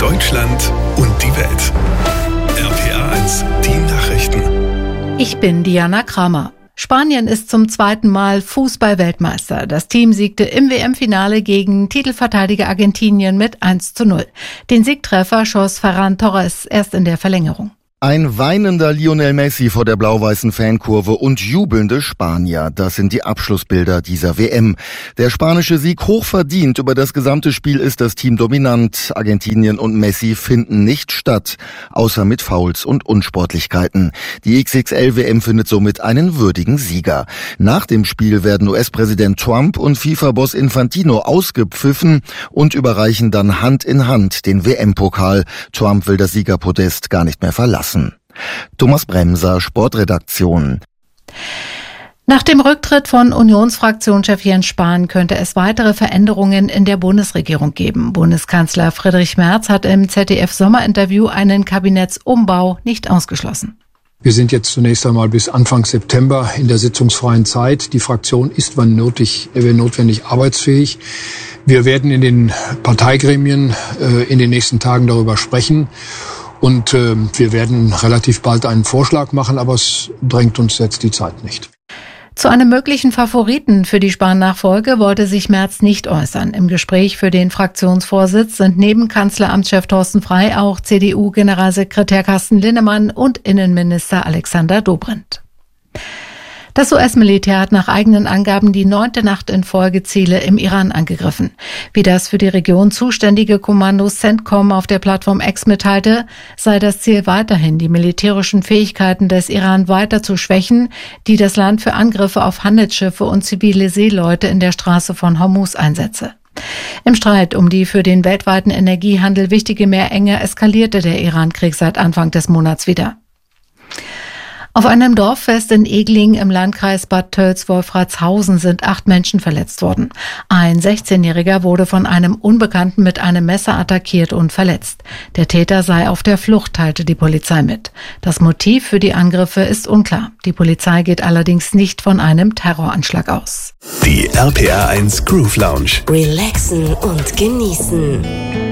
Deutschland und die Welt. RPA1, die Nachrichten. Ich bin Diana Kramer. Spanien ist zum zweiten Mal Fußball-Weltmeister. Das Team siegte im WM-Finale gegen Titelverteidiger Argentinien mit 1:0. Den Siegtreffer schoss Ferran Torres erst in der Verlängerung. Ein weinender Lionel Messi vor der blau-weißen Fankurve und jubelnde Spanier. Das sind die Abschlussbilder dieser WM. Der spanische Sieg hochverdient. Über das gesamte Spiel ist das Team dominant. Argentinien und Messi finden nicht statt, außer mit Fouls und Unsportlichkeiten. Die XXL-WM findet somit einen würdigen Sieger. Nach dem Spiel werden US-Präsident Trump und FIFA-Boss Infantino ausgepfiffen und überreichen dann Hand in Hand den WM-Pokal. Trump will das Siegerpodest gar nicht mehr verlassen. Thomas Bremser, Sportredaktion. Nach dem Rücktritt von Unionsfraktionschef Jens Spahn könnte es weitere Veränderungen in der Bundesregierung geben. Bundeskanzler Friedrich Merz hat im ZDF-Somerinterview einen Kabinettsumbau nicht ausgeschlossen. Wir sind jetzt zunächst einmal bis Anfang September in der sitzungsfreien Zeit. Die Fraktion ist, wenn notwendig, arbeitsfähig. Wir werden in den Parteigremien in den nächsten Tagen darüber sprechen. Und wir werden relativ bald einen Vorschlag machen, aber es drängt uns jetzt die Zeit nicht. Zu einem möglichen Favoriten für die Spahn-Nachfolge wollte sich Merz nicht äußern. Im Gespräch für den Fraktionsvorsitz sind neben Kanzleramtschef Thorsten Frey auch CDU-Generalsekretär Carsten Linnemann und Innenminister Alexander Dobrindt. Das US-Militär hat nach eigenen Angaben die 9. Nacht in Folge Ziele im Iran angegriffen. Wie das für die Region zuständige Kommando CENTCOM auf der Plattform X mitteilte, sei das Ziel weiterhin, die militärischen Fähigkeiten des Iran weiter zu schwächen, die das Land für Angriffe auf Handelsschiffe und zivile Seeleute in der Straße von Hormuz einsetze. Im Streit um die für den weltweiten Energiehandel wichtige Meerenge eskalierte der Iran-Krieg seit Anfang des Monats wieder. Auf einem Dorffest in Egling im Landkreis Bad Tölz-Wolfratshausen sind 8 Menschen verletzt worden. Ein 16-Jähriger wurde von einem Unbekannten mit einem Messer attackiert und verletzt. Der Täter sei auf der Flucht, teilte die Polizei mit. Das Motiv für die Angriffe ist unklar. Die Polizei geht allerdings nicht von einem Terroranschlag aus. Die RPA1 Groove Lounge. Relaxen und genießen.